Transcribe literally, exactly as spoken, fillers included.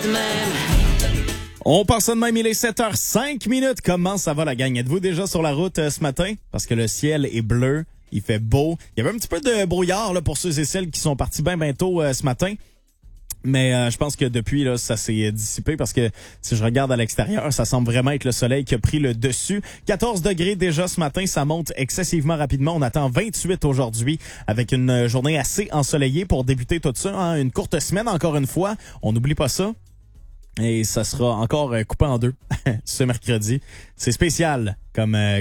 de même. On part ça de même, il est sept heures cinq minutes. Comment ça va la gang? Êtes-vous déjà sur la route euh, ce matin? Parce que le ciel est bleu, il fait beau. Il y avait un petit peu de brouillard là, pour ceux et celles qui sont partis bien bien tôt euh, ce matin. Mais euh, je pense que depuis, là, ça s'est dissipé parce que si je regarde à l'extérieur, ça semble vraiment être le soleil qui a pris le dessus. quatorze degrés déjà ce matin, ça monte excessivement rapidement. On attend vingt-huit aujourd'hui avec une journée assez ensoleillée pour débuter tout ça. Hein? Une courte semaine encore une fois, on n'oublie pas ça. Et ça sera encore coupé en deux ce mercredi. C'est spécial comme... Euh,